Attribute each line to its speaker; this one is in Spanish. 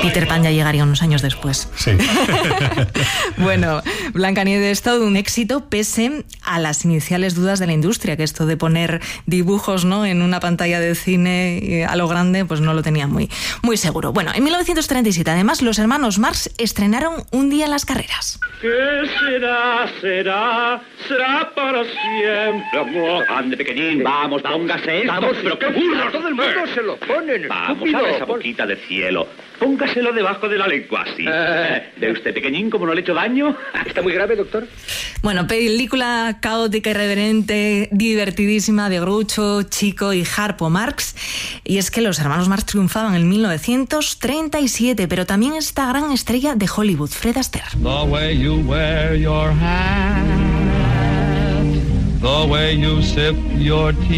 Speaker 1: Peter Pan ya llegaría unos años después.
Speaker 2: Sí.
Speaker 1: Bueno, Blancanieves, todo un éxito pese a las iniciales dudas de la industria, que esto de poner dibujos, ¿no?, en una pantalla de cine a lo grande, pues no lo tenía muy seguro. Bueno, en 1937, además, los hermanos Marx estrenaron Un día en las carreras.
Speaker 3: ¿Qué será? Será para siempre, amor.
Speaker 4: Ande, pequeñín, vamos, póngase esto.
Speaker 3: Vamos,
Speaker 4: pero qué burro.
Speaker 3: todo el mundo se lo ponen.
Speaker 4: Vamos,
Speaker 3: estúpido.
Speaker 4: abre esa boquita de cielo. Póngaselo debajo de la lengua, así. ¿Ve usted, pequeñín, cómo no le he hecho daño?
Speaker 3: ¿Está muy grave, doctor?
Speaker 1: Bueno, película caótica, irreverente, divertidísima de Groucho, Chico y Harpo Marx. Y es que los hermanos Marx triunfaban en 1937, pero también esta gran estrella de Hollywood, Fred Astaire.
Speaker 5: The way you wear your hat, the way you sip your tea.